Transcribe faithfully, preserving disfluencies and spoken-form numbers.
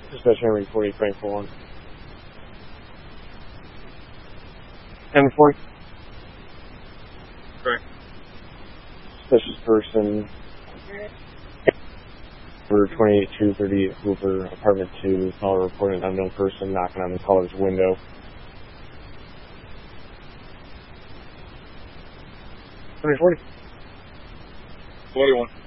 Dispatch Henry forty, Frank one. Henry forty. Correct. Suspicious person. For twenty-eight two thirty Hoover, apartment two, caller reported an unknown person knocking on the caller's window. Henry forty. forty-one.